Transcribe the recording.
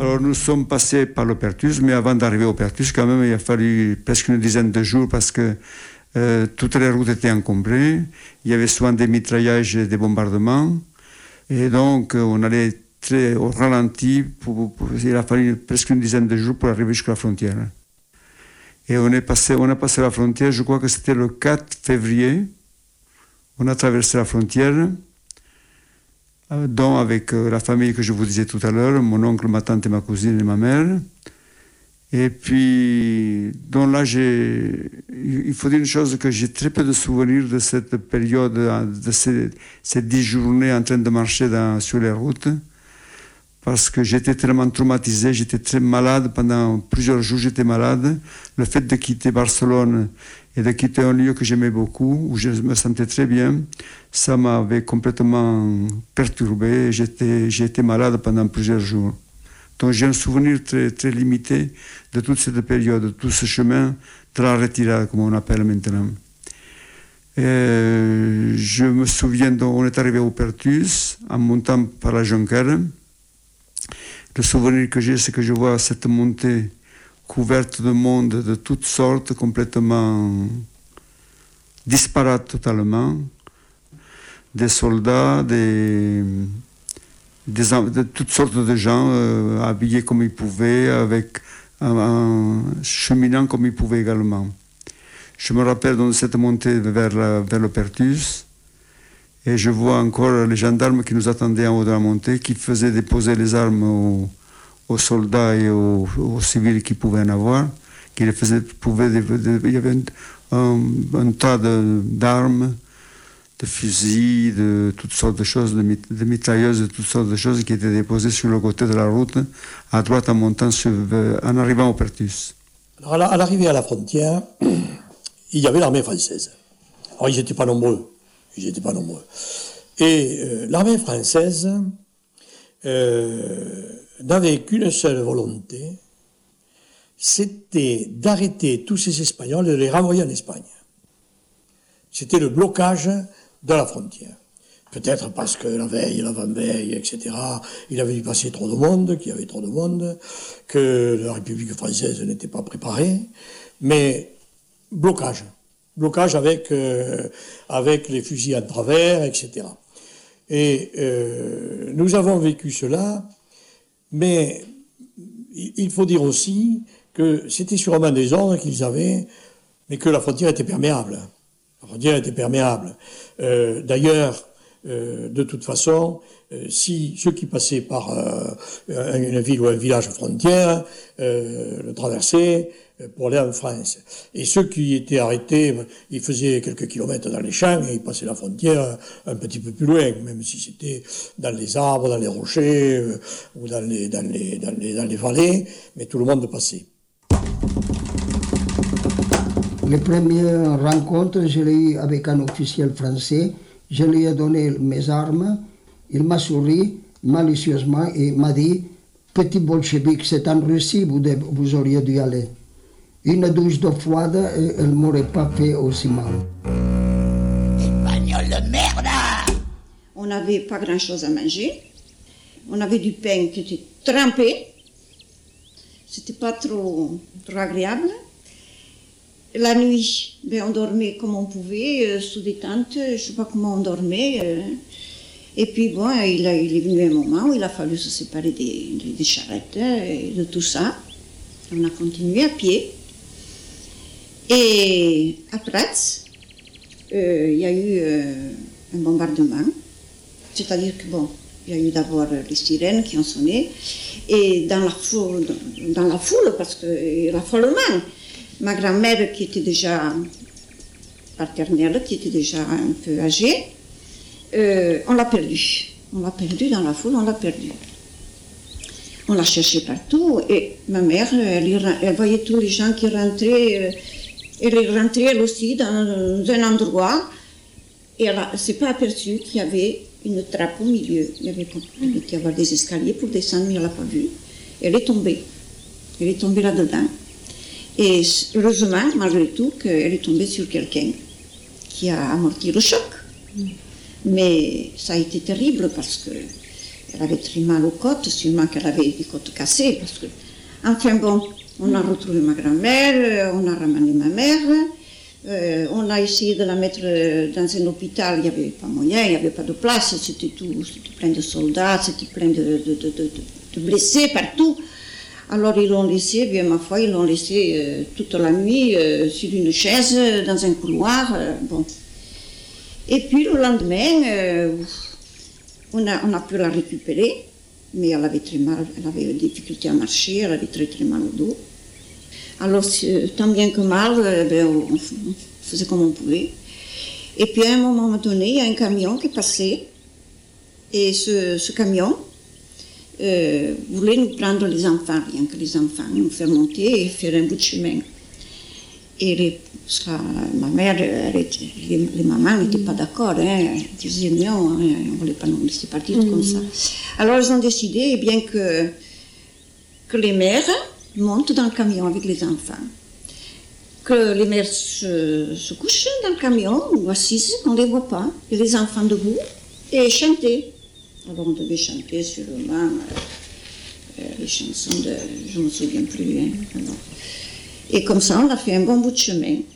Alors nous sommes passés par le Perthus, mais avant d'arriver au Perthus, quand même, il a fallu presque une dizaine de jours parce que toutes les routes étaient encombrées. Il y avait souvent des mitraillages et des bombardements. Et donc on allait très au ralenti. Il a fallu presque une dizaine de jours pour arriver jusqu'à la frontière. Et on a passé la frontière, je crois que c'était le 4 février. On a traversé la frontière, dont avec la famille que je vous disais tout à l'heure, mon oncle, ma tante et ma cousine et ma mère. Et puis, donc là, il faut dire une chose, que j'ai très peu de souvenirs de cette période, de ces 10 journées en train de marcher sur les routes, parce que j'étais tellement traumatisé, j'étais très malade, pendant plusieurs jours j'étais malade. Le fait de quitter Barcelone et de quitter un lieu que j'aimais beaucoup, où je me sentais très bien, ça m'avait complètement perturbé. J'ai été malade pendant plusieurs jours. Donc j'ai un souvenir très, très limité de toute cette période, de tout ce chemin de la retirade, comme on appelle maintenant. Et je me souviens, donc, on est arrivé au Perthus, en montant par la Jonquère. Le souvenir que j'ai, c'est que je vois cette montée couverte de monde de toutes sortes, complètement disparate totalement. Des soldats, de toutes sortes de gens habillés comme ils pouvaient, cheminant comme ils pouvaient également. Je me rappelle de cette montée vers le Perthus, et je vois encore les gendarmes qui nous attendaient en haut de la montée, qui faisaient déposer les armes aux soldats et aux civils qui pouvaient en avoir. Il y avait un tas d'armes, de fusils, de toutes sortes de choses, de mitrailleuses, de toutes sortes de choses qui étaient déposées sur le côté de la route, à droite en montant, en arrivant au Perthus. Alors à l'arrivée à la frontière, il y avait l'armée française. Alors ils n'étaient pas nombreux. Et l'armée française n'avait qu'une seule volonté, c'était d'arrêter tous ces Espagnols et de les renvoyer en Espagne. C'était le blocage de la frontière. Peut-être parce que la veille, l'avant-veille, etc., il avait dû passer trop de monde, qu'il y avait trop de monde, que la République française n'était pas préparée, mais blocage. Blocage avec les fusils à travers, etc. Et nous avons vécu cela, mais il faut dire aussi que c'était sûrement des ordres qu'ils avaient, mais que la frontière était perméable. La frontière était perméable. D'ailleurs, de toute façon, si ceux qui passaient par une ville ou un village frontière le traversaient pour aller en France. Et ceux qui étaient arrêtés, ils faisaient quelques kilomètres dans les champs et ils passaient la frontière un petit peu plus loin, même si c'était dans les arbres, dans les rochers ou dans les vallées, mais tout le monde passait. Les premières rencontres, je l'ai eu avec un officiel français. Je lui ai donné mes armes. Il m'a souri malicieusement et m'a dit « Petit bolchevique, c'est en Russie, vous auriez dû aller. » Une douche d'eau froide, elle ne m'aurait pas fait aussi mal. Espagnol de merde! On n'avait pas grand-chose à manger. On avait du pain qui était trempé. C'était pas trop agréable. La nuit, on dormait comme on pouvait, sous des tentes, je ne sais pas comment on dormait. Et puis bon, il est venu un moment où il a fallu se séparer des charrettes et de tout ça. On a continué à pied. Et à Prats, il y a eu un bombardement. C'est-à-dire que bon, il y a eu d'abord les sirènes qui ont sonné. Et dans la foule parce que l'affolement, ma grand-mère, qui était déjà paternelle, qui était déjà un peu âgée, on l'a perdue. On l'a perdue dans la foule, on l'a perdue. On l'a cherchée partout et ma mère, elle voyait tous les gens qui rentraient. Elle est rentrée elle aussi dans un endroit et elle ne s'est pas aperçue qu'il y avait une trappe au milieu. Il devait y avoir des escaliers pour descendre, mais elle n'a pas vu. Elle est tombée. Elle est tombée là-dedans. Et heureusement, malgré tout, qu'elle est tombée sur quelqu'un qui a amorti le choc. Mais ça a été terrible parce que elle avait très mal aux côtes, sûrement qu'elle avait des côtes cassées. Parce que... Enfin bon, on a retrouvé ma grand-mère, on a ramené ma mère, on a essayé de la mettre dans un hôpital, il n'y avait pas moyen, il n'y avait pas de place, c'était plein de soldats, c'était plein de blessés partout. Alors ils l'ont laissé, bien ma foi, ils l'ont laissé toute la nuit sur une chaise, dans un couloir. Bon. Et puis le lendemain, on a pu la récupérer, mais elle avait très mal, elle avait des difficultés à marcher, elle avait très très mal au dos. Alors tant bien que mal, on faisait comme on pouvait. Et puis à un moment donné, il y a un camion qui est passé, et ce camion voulait nous prendre les enfants, rien que les enfants, nous faire monter et faire un bout de chemin. Et ma mère, les mamans n'étaient pas d'accord, hein. Elles disaient non, on ne voulait pas nous laisser partir comme ça. Alors elles ont décidé bien que les mères montent dans le camion avec les enfants, que les mères se couchent dans le camion ou assises, qu'on ne les voit pas, et les enfants debout et chanter. Alors on devait chanter sûrement les chansons de... je ne me souviens plus. Hein, alors. Et comme ça, on a fait un bon bout de chemin.